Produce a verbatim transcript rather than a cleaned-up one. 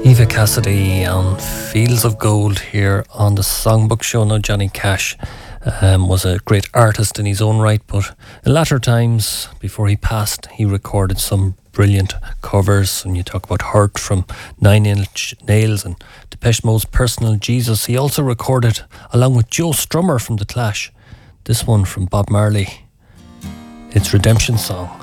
Eva Cassidy on Fields of Gold here on the Songbook Show. Now, Johnny Cash um, was a great artist in his own right, but in latter times, before he passed, he recorded some brilliant covers. When you talk about Hurt from Nine Inch Nails and Depeche Mode's Personal Jesus, he also recorded, along with Joe Strummer from The Clash, this one from Bob Marley. It's Redemption Song.